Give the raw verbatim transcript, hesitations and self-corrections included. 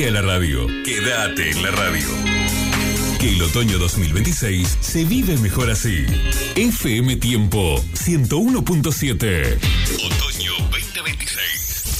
Quédate a la radio. Quédate en la radio. Que el otoño dos mil veintiséis se vive mejor así. F M Tiempo ciento uno punto siete.